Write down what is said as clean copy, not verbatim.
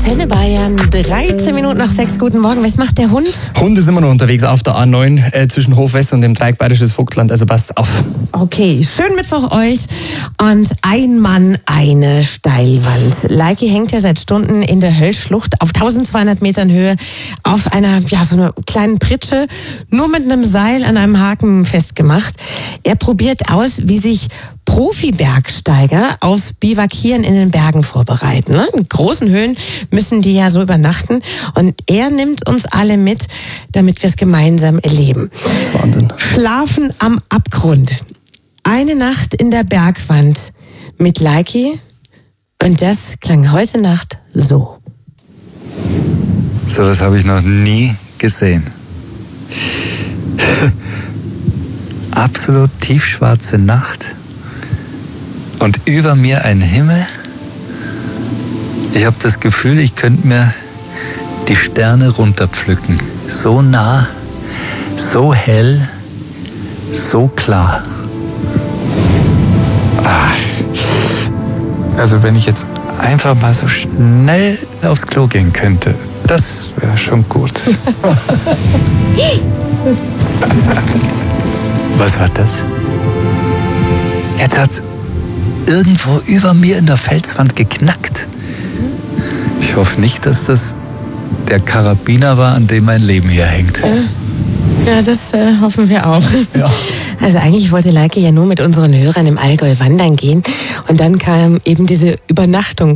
Antenne Bayern, 13 Minuten nach 6. Guten Morgen. Was macht der Hund? Hund ist immer noch unterwegs auf der A9 zwischen Hofwest und dem Dreieck Bayerisches Vogtland, also passt auf. Okay, schönen Mittwoch euch. Und ein Mann, eine Steilwand. Leiki hängt ja seit Stunden in der Höllschlucht auf 1200 Metern Höhe auf einer, so einer kleinen Pritsche, nur mit einem Seil an einem Haken festgemacht. Er probiert aus, wie sich Profi-Bergsteiger aufs Bivakieren in den Bergen vorbereiten. Ne? In großen Höhen müssen die ja so übernachten. Und er nimmt uns alle mit, damit wir es gemeinsam erleben. Das ist Wahnsinn. Schlafen am Abgrund. Eine Nacht in der Bergwand mit Leiki. Und das klang heute Nacht so. So was habe ich noch nie gesehen. Absolut tiefschwarze Nacht. Und über mir ein Himmel. Ich habe das Gefühl, ich könnte mir die Sterne runterpflücken. So nah, so hell, so klar. Also wenn ich jetzt einfach mal so schnell aufs Klo gehen könnte, das wäre schon gut. Was war das? Jetzt hat's irgendwo über mir in der Felswand geknackt. Ich hoffe nicht, dass das der Karabiner war, an dem mein Leben hier hängt. Ja, das hoffen wir auch. Ja. Also eigentlich wollte Leiki ja nur mit unseren Hörern im Allgäu wandern gehen. Und dann kam eben diese Übernachtung